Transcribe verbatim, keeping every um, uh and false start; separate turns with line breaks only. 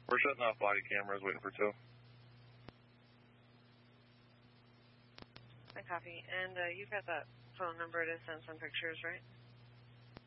We're shutting off body cameras, waiting for two.
I copy. And uh, you've got that phone number to send some pictures, right?